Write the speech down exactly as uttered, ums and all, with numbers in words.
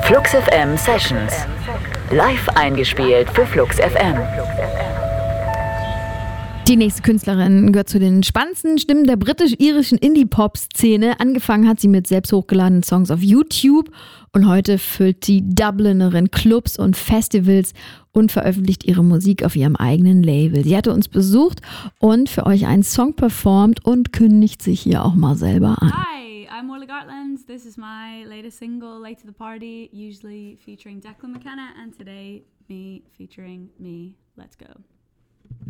Flux F M Sessions. Live eingespielt für Flux F M. Die nächste Künstlerin gehört zu den spannendsten Stimmen der britisch-irischen Indie-Pop-Szene. Angefangen hat sie mit selbst hochgeladenen Songs auf YouTube und heute füllt die Dublinerin Clubs und Festivals und veröffentlicht ihre Musik auf ihrem eigenen Label. Sie hatte uns besucht und für euch einen Song performt und kündigt sich hier auch mal selber an. Hi, I'm Orla Gartland. This is my latest single, Late to the Party, usually featuring Declan McKenna, and today me featuring me. Let's go.